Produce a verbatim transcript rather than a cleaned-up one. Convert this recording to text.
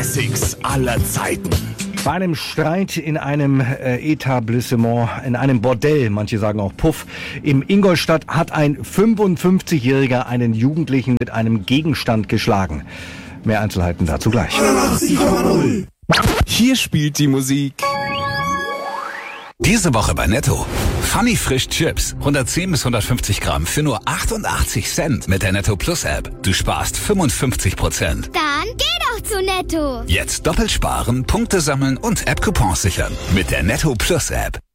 Classics aller Zeiten. Bei einem Streit in einem äh, Etablissement, in einem Bordell, manche sagen auch Puff, im Ingolstadt hat ein fünfundfünfzigjähriger einen Jugendlichen mit einem Gegenstand geschlagen. Mehr Einzelheiten dazu gleich. Hier spielt die Musik. Diese Woche bei Netto. Funny Frisch Chips. hundertzehn bis hundertfünfzig Gramm für nur achtundachtzig Cent mit der Netto Plus App. Du sparst fünfundfünfzig Prozent. Dann geh doch zu Netto. Jetzt doppelt sparen, Punkte sammeln und App-Coupons sichern. Mit der Netto Plus App.